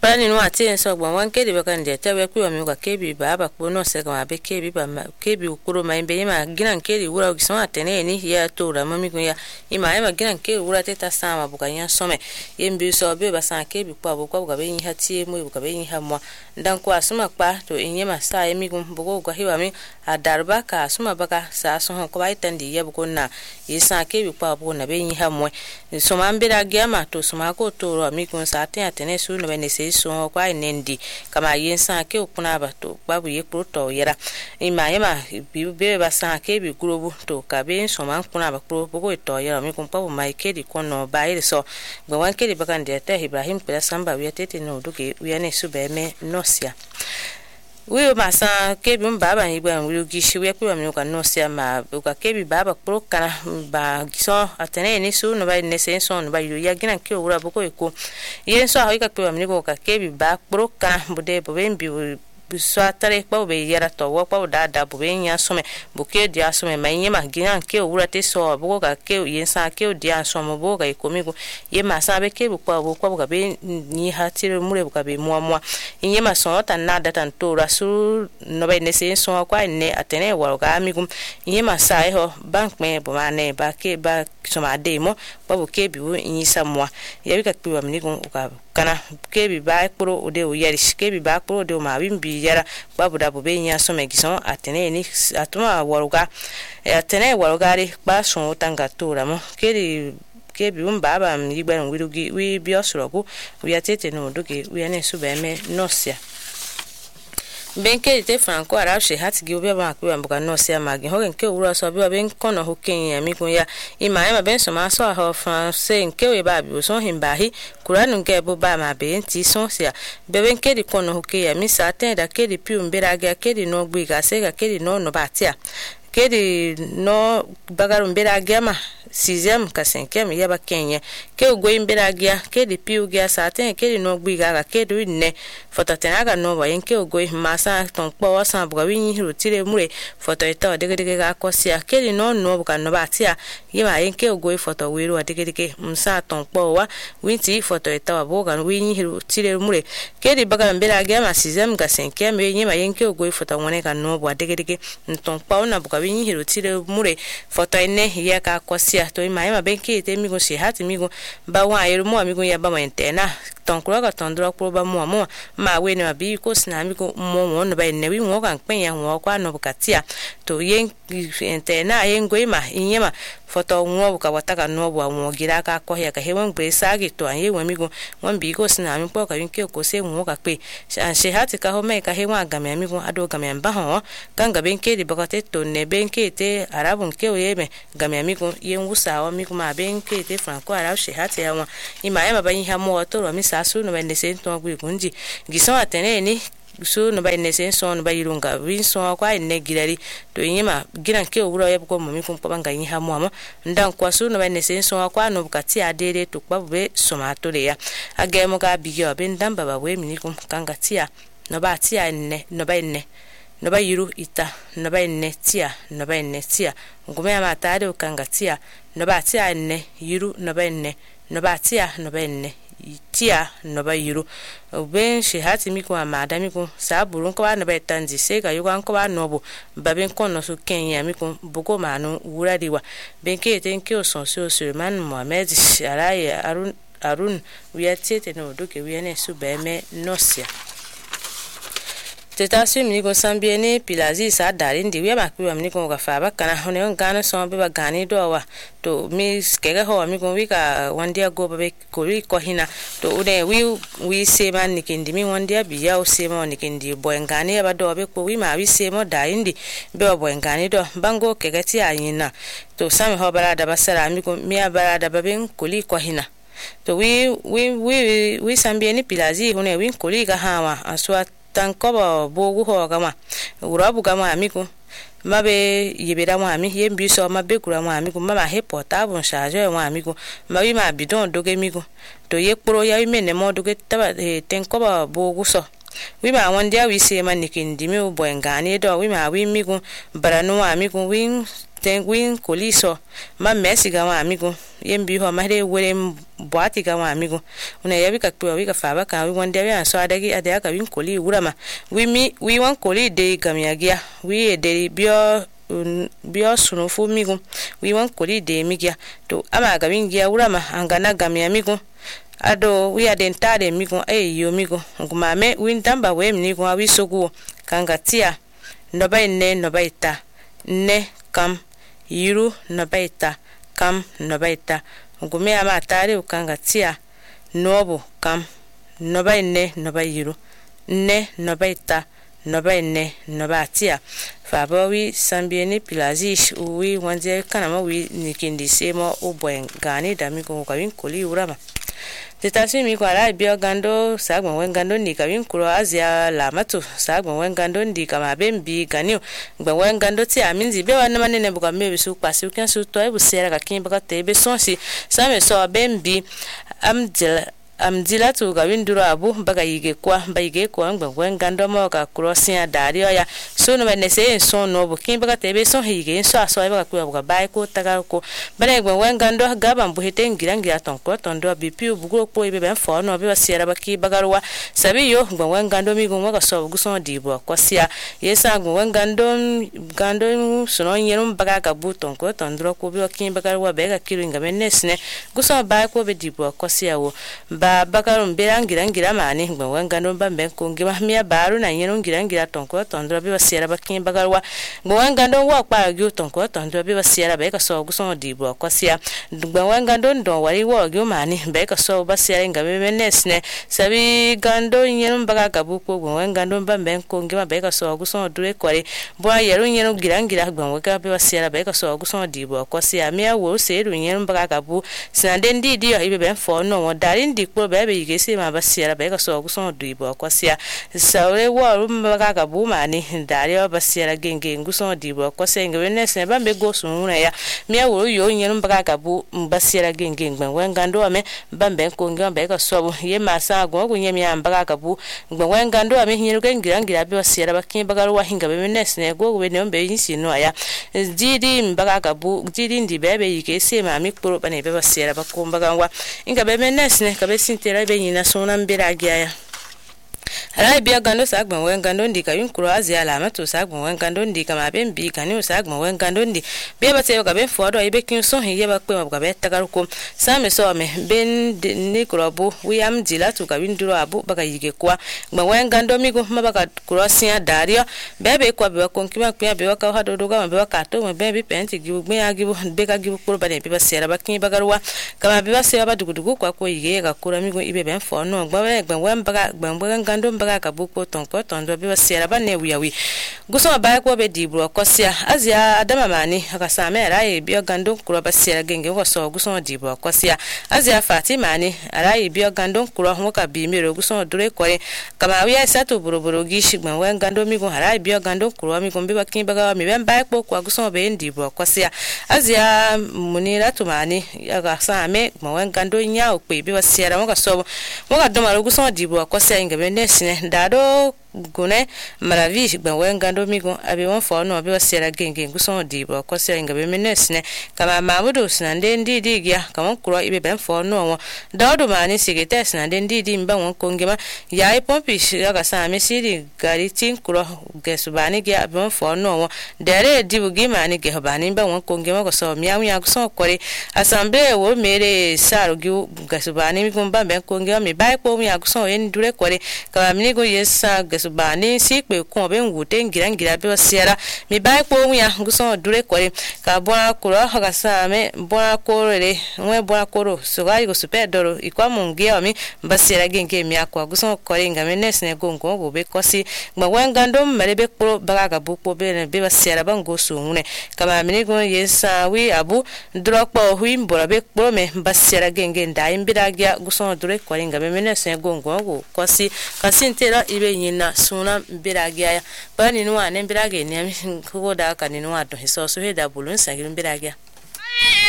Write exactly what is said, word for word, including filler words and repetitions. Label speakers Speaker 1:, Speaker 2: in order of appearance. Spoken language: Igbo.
Speaker 1: Pani no ati so gbo wan kedi bakan de tawe ku mi ka kebi baba ko no se ka be kebi ba kebi ukuro ma imbe ma ginan kedi wura ki son atene ni ya to ra mami ko ya ima ima ginan kedi wura teta sama buka nya some yembi so be ba san kebi kwa bu kwa ga be yin hati mu bu ka be yin ha mo ndan ko asuma pa to inye ma sa yemi ko bugo ko hiwa mi adarba ka asuma baka sa so ko ba itandi ya buko na yisa kebi kwa bu na be yin ha mo so ma mbira giama to so ma ko to ro mi ko sa atene su no be ne so kwa nendi kama yensa ke okuna bato babu ye proto yera ima yema bibe basa ke bi gurubu to kabe so man kuna ba pro bogo to yera mi kun pabu mai ke di kono ba ire so gba wan ke di bakan de ta Ibrahim pela samba wi tete no duke wi ne su be me nosia wi masa ke bi mbaba igba wi gishi wi kwa mi ka nosia ma ka ke bi baba pro kana ba giso atene ni su no ba ne se so no ba yu ya gina ke ura boko eko yen so ha ka kwa mi ko ka ke bi ba pro kana bude bo ben bi biswa tare kwa be yera to wo kwa da da bo ben ya some buke dia some ma yin ma gina ke ura te so boko ka ke yen sa ke dia so mo bo ga iko mi ko ye ma sa be ke bu kwa bo kwa ga be ni ha tire mure ka be mo mo yin ma so ta na da tan to rasu no be ne se so kwa ne atene wo ga mi kum yin ma sa e ho bank me bo ma ne ba ke ba so ma de mo ba bu ke bi wo yin sa mo ya bi ka pi wa mi ko ka kana ke bi ba pro ode o yeri ke bi ba pro de o ma bi yara babu da bobe nya so me gison atene ni atuma waruga atene waruga ri ba so tanga tora mo ke di ke bi um baba mi gba nwirugi wi bi osorogu wi atete no doge wi ene su be me nosia benke te franco ara she hat gi obi ba ku ambuka nosia magi ho nke uru so bi ben kono ho ken ya mi kun ya ima ma ben so ma so ha france nke we ba bi so himba hi kuranu nke bo ba ma be nti so sia be ben ke di kono ho ke ya mi sa ten da ke di pi umbera ga ke di no gbi ga se ga ke di no no ba tia ke di no bagaru umbera ga ma sixième ka cinquième ya ba kenya ke go imbera ga ke di pi u ga sa ten ke di no gbi ga ga ke di ne foto tena ga no ba yen ke go masa ton po wasan bu ga wi hiru tire mure foto ita de de ga ko sia ke di no no bu ka no ba tia yima yen ke go foto wi ru de de ke msa ton po wa wi ti foto ita bu ga wi hiru tire mure ke di baga mbera ga ma sixième ga cinquième yima yen ke go foto ngone ka no bu de de ke ton po na bu ga wi hiru tire mure foto ine ya ka ko sia to ima ima benki te mi go si hati mi go ba wa yero mo mi go ya ba mo entena ton kro ka ton dro kro ba mo mo ma we ne bi ko sna mi go mo mo no ba ne wi mo kan pen ya wo kwa no bukatia to yen entena yen go ima inyema foto nwo ka wataka no bo wo gira ka ko ya ka he won gbe sagi to an ye won mi go won bi ko sna mi po ka yin ke ko se wo ka pe an she hati ka ho me ka he wa ga me mi go ado ga me ba ho kan ga benki di bakate to ne benki te arabun ke o ye me ga me mi go yen sawa mi kuma benke te franco ara she hati ya wa ima ema ba yin ha mo to ro mi sa su no bende se to gwi kunji gison atene ni su no ba ne se so no ba yirunga win so kwa ne girari to yima giran ke owuro ye ko mo mi kun pa banga yin ha mo mo ndan kwa su no ba ne se so kwa no bukati adere to kwa be so ma to le ya age mo ga bi yo be ndan baba we mi ni kun kanga tia no ba tia ne no ba ne no ba yiru ita no ba ne tia no ba ne tia ngume ya matade ukanga tia no ba tia ne yiru no ba ne no ba tia no ba ne tia no ba yiru ben she hati mi ko amada mi ko saburu ko ba no ba tanzi se ga yugo ko ba no bo ba ben ko no su kenya mi ko bugo manu wura diwa ben ke thank you so so Suleiman Mohammed Araye Arun Arun wi atete no doke wi ne su be me nosia teta su mi go sambiene pilazi sa darin di wi ma ku mi ko ga fa ba kana hone ngana so be ba gani do wa to mi skega ho mi ko wi ka wandia go be ko wi ko hina to une wi wi se man nikindi mi wandia bi ya o se mo nikindi boy ngani ba do be ko wi ma wi se mo da indi be boy ngani do bango kega ti ayina to sami ho bara da basara mi ko mi bara da ba ben ko li ko hina to wi wi wi wi sambiene pilazi hone wi ko li ga hawa aswa tankoba bogu ho gama urabu gama amiku mabe yibera mwa ami yembi so mabe kura mwa amiku mama he portable charge mwa amiku mabi ma bidon doge miku to ye pro ya imene mo doge taba tenkoba bogu so wi ma won dia wi se man nikindi mi bo ngani do wi ma wi mi gun baranu wa mi gun wi ten win koliso ma mesi ga wa amigo yembi ho ma de were boati ga wa amigo una yabi ka kwa wi ka fa ba ka wi won de ya so adagi ada ka win koli wurama wi mi wi won koli de gamiagia wi de bio bio sunu fu migo wi won koli de migia to ama ga win gia wurama angana gamia migo ado wi adentare migo e yo migo nguma me win tamba we mi migo wi sogu kanga tia no bai ne no bai ta ne kam yiru nobaita kam nobaita ngume ama tare ukanga tia nobo kam nobaine nobayiru ne nobaita nobaine nobatia fabawi sambieni pilazish uwi wanze kana ma wi nikindi semo ubwen gani dami ko kawin koli urama Titasi mi kwa lai bio gando sagwa wengando ni kawin kuro azia la matu sagwa wengando ndi kama bembi ganiu gba wengando ti aminzi be wana manene buka mebi su kwasi uken su to ebu sera ka kin baka tebe sonsi same so bembi amdil amdila tu kawin duro abu baka yige kwa ba yige kwa gba wengando mo ka crossia dario ya so no benese son no bu kin baka tebe son yige so aso baka kwa buka bai ko taka ko bale gba wengando gaba mbu heten girangira ton ko ton do bipi bugo po ibe ben fo no be wasiera baki bagarwa sabi yo gba wengando mi gun waka so guson dibo kwasia yesa gba wengando gando suno yerum baka ka buton ko ton dro ko be kin bagarwa be ga kiringa menesne guson bai ko be dibo kwasia wo ba bakarum berangira ngira mani gba wengando bambe ko ngima miya baru na yerum girangira ton ko ton dro be wasiera baki bagarwa gba wengando wa kwa gyu ton ko ton dro be wasiera be ka so guson dibo kwasia gba wengando ndo wari wo gyu mani be ka so basiera ngabe menesne sabi gando yerum baga gabu ko gba wengando bambe ko ngima be ka so guson dure kware bo yerum yerum girangira gba wega be wasiera be ka so guson dibo kwasia miya wo seru yerum baga gabu sinande ndi dio ibe ben fo no wo darin di ko be be yigese ma basiera be ka so guson dibo kwasia sawe wo rum baga gabu mani dario basiera genge guson dibo kwasia ngabe menesne bambe go sununa ya miya wo yo yerum baga gabu basiera genge gba wengando ame bambe ko ngamba be ka so ye masa go go nyemi ambaga gabu gba wengando ame hinyiru gengira ngira be basiera bakin baga wa hinga be menesne go go be nombe yinsi no ya didi mbaga gabu didi ndi bebe yigese ma mi kporo bane be basiera bakombaga wa inga be menesne ka be sintera be nyina sona mbira agya Alai bia gando sagba wengando ndi kayun kuro azia la mato sagba wengando ndi kama bembi kani sagba wengando ndi bia bate ka ben fodo ibe kin so hiye ba kwe ka be tagaruko same so me ben ni kurobu wiam dila tu ka winduro abu baka yige kwa gba wengando migo mabaka kurosia dario bebe kwa be ko nkima kwa be ka hado doga be ka to me bebe penti gibu gbe agibu be ka gibu kuro bane be ba sera bakin bagarwa kama be ba sera ba dugudugu kwa ko yige ka kuro migo ibe ben fo no gba gba wembaga gba wengando mbaga ka buko ton ko ton do be wasiera ba ne wiyawi guso ba ko be dibro kosia azia adama mani aka same rai bi gando kuro ba siera genge ko so guso dibro kosia azia fatima ni rai bi gando kuro ho ka bi mero guso dure kore kama wiya satu buruburu gishi gban wen gando mi go rai bi gando kuro mi go be bakin baga mi ben ba ko ko guso be dibro kosia azia munira tumani aka same gban wen gando nya o pe bi wasiera mo ka so mo ka do maru guso dibro kosia inga be nesine dado gune maravish gban wengando migo abi won fo no abi wasera genge guson dibo ko se ngabe menesne kama mamudu sinande ndidi gya kama kuro ibe ben fo no wo dado mani sigete sinande ndidi mba won kongema ya ipompi shiga sa mesiri gari tin kuro gesubani gya abi won fo no wo dere dibu gimani ge habani mba won kongema ko so miawu ya guson kore asambe wo mere saru gu gesubani mi gumba ben kongema mi bai ko mi ya guson en dure kore kama mi go yesa bani sikpe ko be ngute ngira ngira be wasiera mi bai ko ya guson dure kore ka bona kuro ha sa me bona korere nwe bona koro so ga go super doro ikwa mungia mi basiera genge mi akwa guson kore ngame nesne gongo go be kosi gba wengando merebe kuro baga ga bupo be be wasiera bango sungune kama mi go yesa wi abu droppo hui mbora be kuro me basiera genge ndai mbira gya guson dure kore ngame nesne gongo go kosi kasintera ibe nyina suna mbiragya bani nuwa ne mbirage ne ko da ka ni nuwa to hiso so he da bulun sa girin mbiragya